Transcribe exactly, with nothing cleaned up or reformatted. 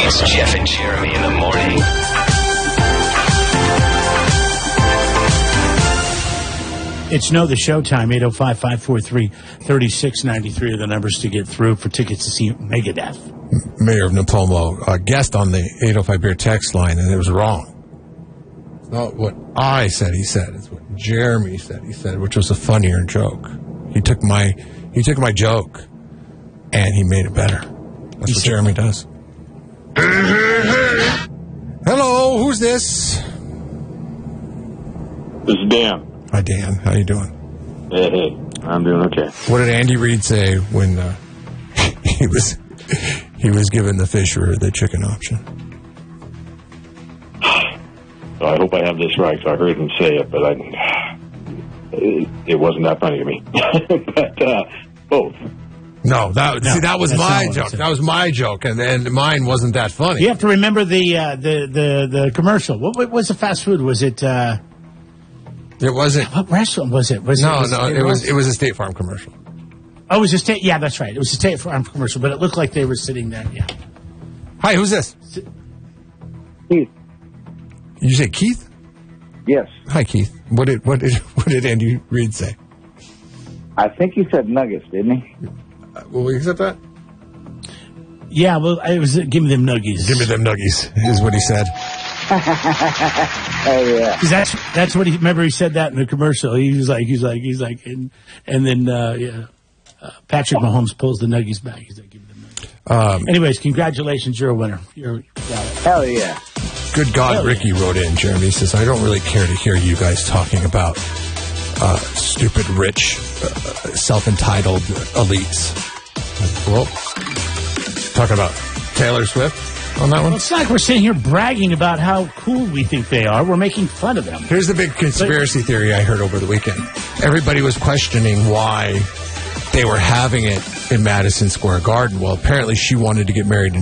It's Jeff and Jeremy in the morning. It's Know the Showtime. eight oh five, five four three, three six nine three are the numbers to get through for tickets to see Megadeth. Mayor of Napomo, uh, guest on the eight oh five Beer text line, and it was wrong. It's not what I said he said. It's what Jeremy said he said, which was a funnier joke. He took my he took my joke, and he made it better. That's he what Jeremy that. does. Hello, who's this? This is Dan. Hi, Dan. How you doing? Hey, hey. I'm doing okay. What did Andy Reid say when uh, he was he was given the fish or the chicken option? So I hope I have this right. So I heard him say it, but I it, it wasn't that funny to me. but uh, both. No, that no, see that was my joke. That was my joke, and and mine wasn't that funny. You have to remember the uh, the, the the commercial. What, what was the fast food? Was it? Uh, It wasn't. What restaurant was it? Was no, it, was no, it, it was it was a State Farm commercial. Oh, it was a State. Yeah, that's right. It was a State Farm commercial, but it looked like they were sitting there. Yeah. Hi, who's this? Keith. Did you say Keith? Yes. Hi, Keith. What did what did what did Andy Reid say? I think he said nuggets, didn't he? Uh, will we accept that? Yeah. Well, it was uh, give me them nuggies. Give me them nuggies is what he said. Oh yeah, because that's that's what he remember. He said that in the commercial. He was like, he's like, he's like, and and then uh, yeah, uh, Patrick Mahomes pulls the nuggies back. He's like, give me the nuggies. Um, Anyways, congratulations, you're a winner. You're got it. Hell yeah. Good God, Hell Ricky yeah. wrote in. Jeremy says, I don't really care to hear you guys talking about uh, stupid, rich, uh, self-entitled elites. Well, talking about Taylor Swift. On that one? Well, it's not like we're sitting here bragging about how cool we think they are. We're making fun of them. Here's the big conspiracy but, theory I heard over the weekend. Everybody was questioning why they were having it in Madison Square Garden. Well, apparently she wanted to get married in